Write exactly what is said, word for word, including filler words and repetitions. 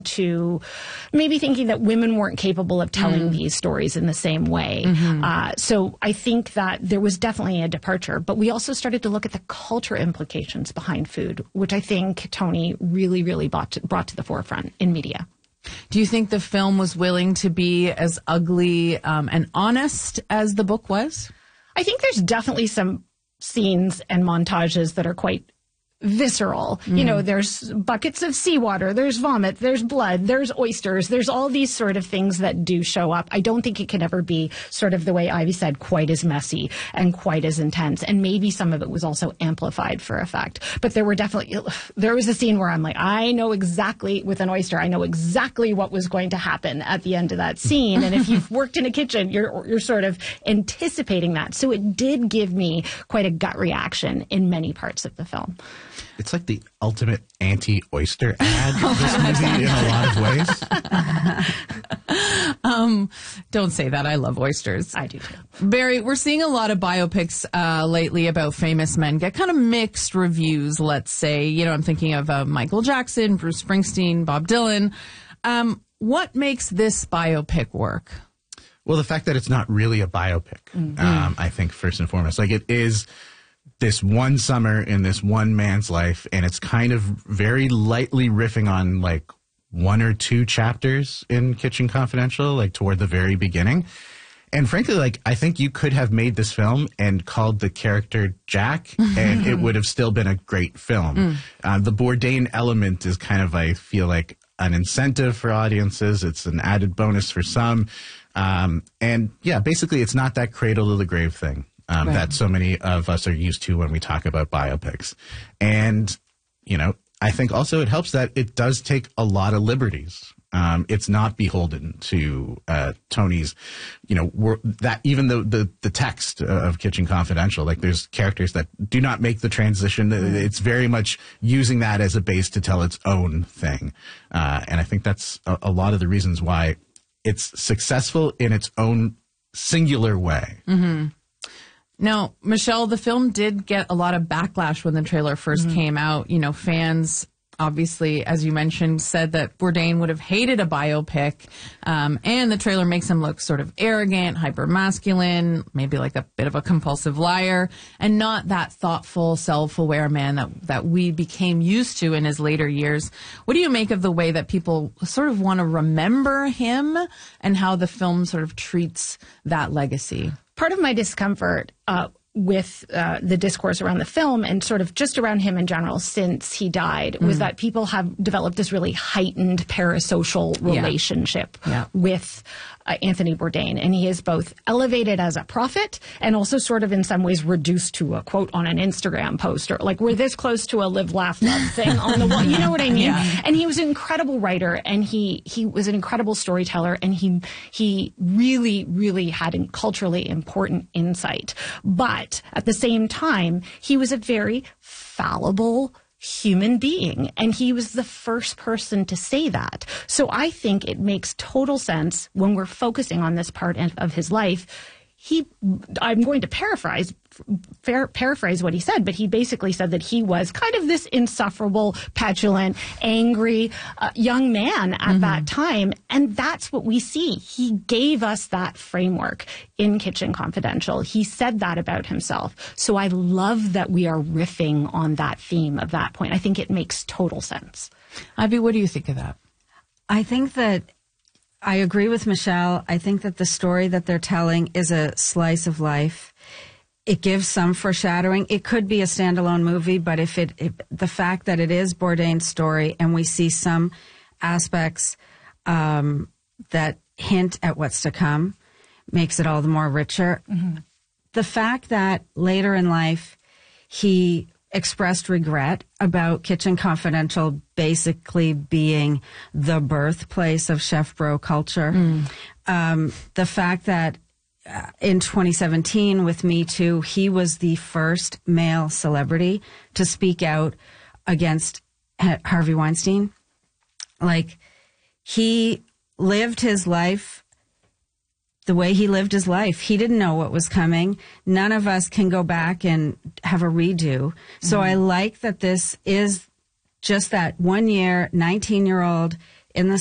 to maybe thinking that women weren't capable of telling mm. these stories in the same way. Mm-hmm. Uh, so I think that there was definitely a departure. But we also started to look at the culture implications behind food, which I think Tony really, really brought to, brought to the forefront in media. Do you think the film was willing to be as ugly um, and honest as the book was? I think there's definitely some scenes and montages that are quite visceral. Mm. You know, there's buckets of seawater, there's vomit, there's blood, there's oysters, there's all these sort of things that do show up. I don't think it can ever be sort of the way Ivy said, quite as messy and quite as intense. And maybe some of it was also amplified for effect. But there were definitely, there was a scene where I'm like, I know exactly, with an oyster, I know exactly what was going to happen at the end of that scene. And if you've worked in a kitchen, you're, you're sort of anticipating that. So it did give me quite a gut reaction in many parts of the film. It's like the ultimate anti-oyster ad, this movie, in a lot of ways. um, don't say that. I love oysters. I do too. Barry, we're seeing a lot of biopics uh, lately about famous men get kind of mixed reviews, let's say. You know, I'm thinking of uh, Michael Jackson, Bruce Springsteen, Bob Dylan. Um, what makes this biopic work? Well, the fact that it's not really a biopic, mm-hmm. um, I think, first and foremost. Like, it is this one summer in this one man's life, and it's kind of very lightly riffing on like one or two chapters in Kitchen Confidential, like toward the very beginning. And frankly, like, I think you could have made this film and called the character Jack, and it would have still been a great film. Mm. Uh, the Bourdain element is kind of, I feel like, an incentive for audiences. It's an added bonus for some. Um, and yeah, basically, it's not that cradle to the grave thing. Um, right. That so many of us are used to when we talk about biopics. And, you know, I think also it helps that it does take a lot of liberties. Um, it's not beholden to uh, Tony's, you know, wor- that even though the, the text of Kitchen Confidential, like there's characters that do not make the transition. It's very much using that as a base to tell its own thing. Uh, and I think that's a, a lot of the reasons why it's successful in its own singular way. Mm-hmm. Now, Michelle, the film did get a lot of backlash when the trailer first mm-hmm. came out. You know, fans, obviously, as you mentioned, said that Bourdain would have hated a biopic. Um, and the trailer makes him look sort of arrogant, hyper-masculine, maybe like a bit of a compulsive liar, and not that thoughtful, self-aware man that, that we became used to in his later years. What do you make of the way that people sort of want to remember him and how the film sort of treats that legacy? Part of my discomfort uh, with uh, the discourse around the film and sort of just around him in general since he died was mm. that people have developed this really heightened parasocial relationship yeah. Yeah. with uh, Anthony Bourdain. And he is both elevated as a prophet and also sort of in some ways reduced to a quote on an Instagram poster. Like, we're this close to a live, laugh, love thing on the wall. You know what I mean? Yeah. And he was an incredible writer, and he, he was an incredible storyteller, and he, he really, really had a culturally important insight. But at the same time, he was a very fallible human being, and he was the first person to say that. So I think it makes total sense when we're focusing on this part of his life. He, I'm going to paraphrase, fair, paraphrase what he said, but he basically said that he was kind of this insufferable, petulant, angry uh, young man at mm-hmm. that time. And that's what we see. He gave us that framework in Kitchen Confidential. He said that about himself. So I love that we are riffing on that theme of that point. I think it makes total sense. Ivy, what do you think of that? I think that I agree with Michelle. I think that the story that they're telling is a slice of life. It gives some foreshadowing. It could be a standalone movie, but if it, if the fact that it is Bourdain's story and we see some aspects um, that hint at what's to come makes it all the more richer. Mm-hmm. The fact that later in life he expressed regret about Kitchen Confidential basically being the birthplace of chef bro culture. Mm. Um, the fact that uh, in twenty seventeen with Me Too, he was the first male celebrity to speak out against Harvey Weinstein. Like, he lived his life the way he lived his life. He didn't know what was coming. None of us can go back and have a redo. So mm-hmm. I like that this is just that one year, nineteen-year-old in the